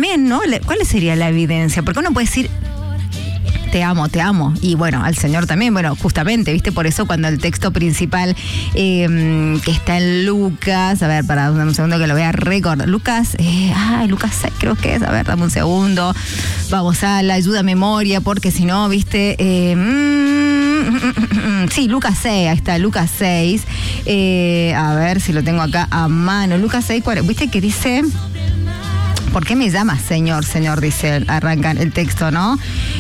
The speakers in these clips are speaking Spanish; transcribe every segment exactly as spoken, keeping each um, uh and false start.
también, ¿no? ¿Cuál sería la evidencia? Porque uno puede decir, te amo, te amo. Y bueno, al Señor también, bueno, justamente, ¿viste? Por eso cuando el texto principal eh, que está en Lucas, a ver, para un segundo que lo voy a recordar. Lucas, eh, ay, Lucas seis creo que es, a ver, dame un segundo. Vamos a la ayuda a memoria, porque si no, ¿viste? Eh, mm, sí, Lucas seis, ahí está, Lucas seis. Eh, a ver si lo tengo acá a mano. Lucas seis, ¿viste que dice? ¿Por qué me llamas Señor, Señor? Dice, arranca el texto, ¿no?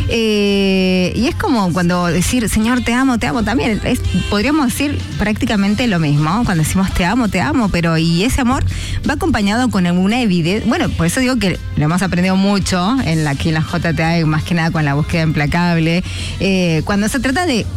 Eh, y es como cuando decir, Señor, te amo, te amo, también es, podríamos decir prácticamente lo mismo, cuando decimos te amo, te amo, pero y ese amor va acompañado con alguna evidencia. Bueno, por eso digo que lo hemos aprendido mucho en la, aquí en la J T A, más que nada con la búsqueda implacable, eh, cuando se trata de,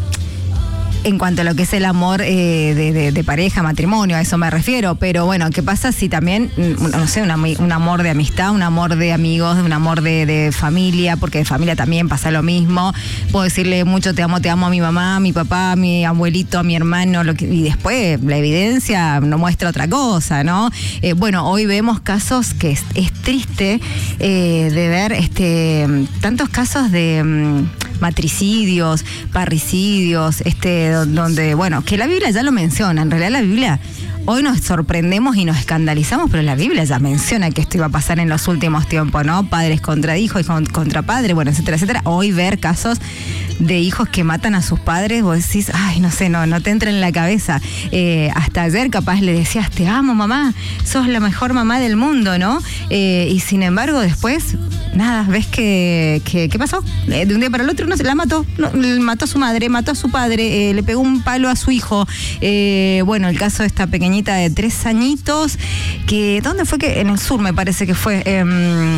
en cuanto a lo que es el amor eh, de, de, de pareja, matrimonio, a eso me refiero. Pero bueno, ¿qué pasa si también, no sé, una, un amor de amistad, un amor de amigos, un amor de, de familia? Porque de familia también pasa lo mismo. Puedo decirle mucho te amo, te amo a mi mamá, a mi papá, a mi abuelito, a mi hermano, lo que, y después la evidencia no muestra otra cosa, ¿no? Eh, bueno, hoy vemos casos que es, es triste eh, de ver este tantos casos de um, matricidios, parricidios, este donde, bueno, que la Biblia ya lo menciona. En realidad la Biblia, hoy nos sorprendemos y nos escandalizamos, pero la Biblia ya menciona que esto iba a pasar en los últimos tiempos, ¿no? Padres contra hijos, hijos contra padres, bueno, etcétera, etcétera. Hoy ver casos de hijos que matan a sus padres, vos decís, ay, no sé, no, no te entra en la cabeza. Eh, hasta ayer capaz le decías, te amo, mamá, sos la mejor mamá del mundo, ¿no? Eh, y sin embargo después, nada, ves que, que ¿qué pasó? Eh, de un día para el otro, no sé, la mató, no, mató a su madre, mató a su padre, eh, le pegó un palo a su hijo. Eh, bueno, el caso de esta pequeñita de tres añitos, que, ¿dónde fue que? En el sur me parece que fue. Eh,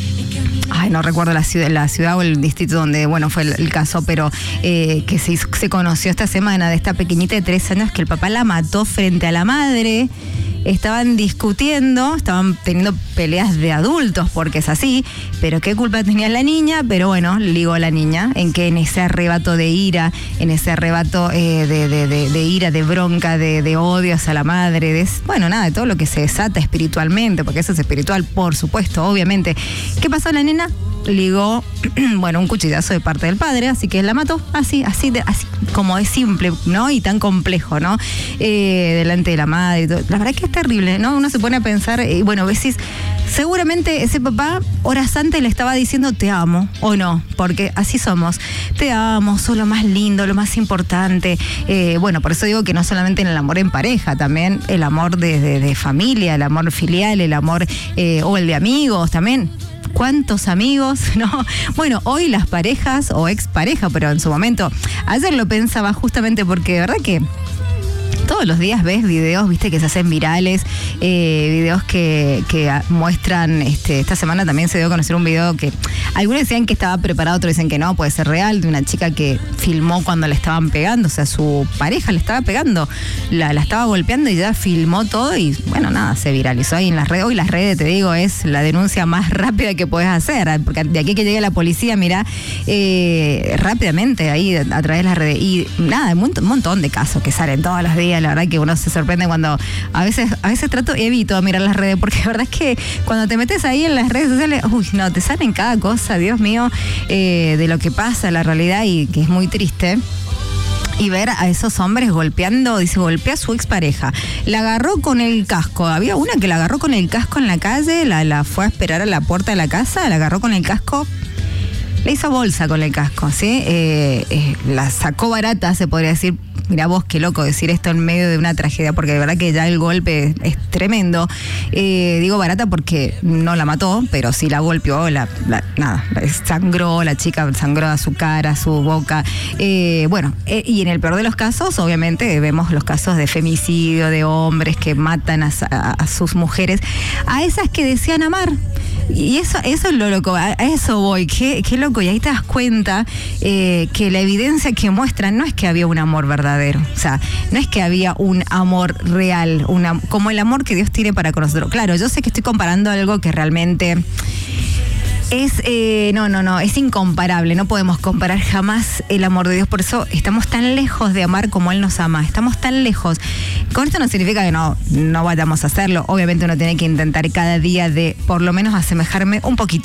Ay, no recuerdo la ciudad, la ciudad o el distrito donde, bueno, fue el, el caso, pero eh, que se, se conoció esta semana de esta pequeñita de tres años que el papá la mató frente a la madre. Estaban discutiendo, estaban teniendo peleas de adultos, porque es así, pero qué culpa tenía la niña. Pero bueno, ligó a la niña en que en ese arrebato de ira, en ese arrebato eh, de, de, de, de ira, de bronca, de, de odio hacia la madre, de, bueno, nada, de todo lo que se desata espiritualmente, porque eso es espiritual, por supuesto, obviamente. ¿Qué pasó a la nena? Ligó, bueno, un cuchillazo de parte del padre, así que la mató, así, así, de, así como es simple, ¿no? Y tan complejo, ¿no? Eh, delante de la madre y todo. La verdad que es terrible, ¿no? Uno se pone a pensar, y bueno, decís, seguramente ese papá horas antes le estaba diciendo te amo, o no, porque así somos. Te amo, sos lo más lindo, lo más importante. Eh, bueno, por eso digo que no solamente en el amor en pareja, también el amor de, de, de familia, el amor filial, el amor, eh, o el de amigos también. ¿Cuántos amigos? ¿No? Bueno, hoy las parejas o expareja, pero en su momento, ayer lo pensaba justamente porque de verdad que todos los días ves videos, viste, que se hacen virales, eh, videos que, que muestran, este, esta semana también se dio a conocer un video que algunos decían que estaba preparado, otros dicen que no, puede ser real, de una chica que filmó cuando le estaban pegando, o sea, su pareja le estaba pegando, la, la estaba golpeando y ya filmó todo y bueno, nada, se viralizó ahí en las redes. Hoy las redes, te digo, es la denuncia más rápida que podés hacer, porque de aquí que llegue la policía, mira, eh, rápidamente ahí a través de las redes. Y nada, hay un montón de casos que salen todos los días. La verdad que uno se sorprende cuando a veces a veces trato, evito mirar las redes, porque la verdad es que cuando te metes ahí en las redes sociales, uy, no, te salen cada cosa, Dios mío, eh, de lo que pasa, la realidad, y que es muy triste. Y ver a esos hombres golpeando, dice, golpea a su expareja. La agarró con el casco. Había una que la agarró con el casco en la calle, la, la fue a esperar a la puerta de la casa, la agarró con el casco. Le hizo bolsa con el casco, ¿sí? Eh, eh, la sacó barata, se podría decir. Mirá vos, qué loco decir esto en medio de una tragedia, porque de verdad que ya el golpe es, es tremendo. Eh, digo barata porque no la mató, pero sí la golpeó, la, la, nada, sangró, la chica sangró a su cara, a su boca. Eh, bueno, eh, y en el peor de los casos, obviamente, vemos los casos de femicidio, de hombres que matan a, a, a sus mujeres, a esas que desean amar. Y eso, eso es lo loco, a eso voy, qué, qué loco. Y ahí te das cuenta eh, que la evidencia que muestran no es que había un amor verdadero, o sea, no es que había un amor real, una, como el amor que Dios tiene para con nosotros. Claro, yo sé que estoy comparando algo que realmente es, eh, no, no, no, es incomparable, no podemos comparar jamás el amor de Dios, por eso estamos tan lejos de amar como Él nos ama, estamos tan lejos. Con esto no significa que no, no vayamos a hacerlo, obviamente uno tiene que intentar cada día de por lo menos asemejarme un poquito